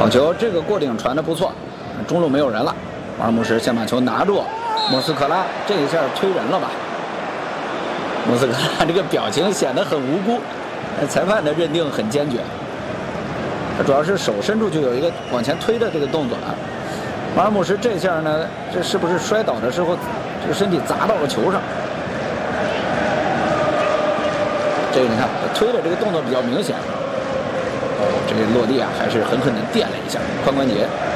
好球，这个过顶传的不错，中路没有人了，马尔姆什先把球拿住，莫斯科拉这一下推人了吧？莫斯科拉这个表情显得很无辜，裁判的认定很坚决。他主要是手伸出去有一个往前推的这个动作啊。马尔姆什这下呢，这是不是摔倒的时候这个身体砸到了球上？这个你看推的这个动作比较明显。这个落地啊，还是狠狠地垫了一下髋关节。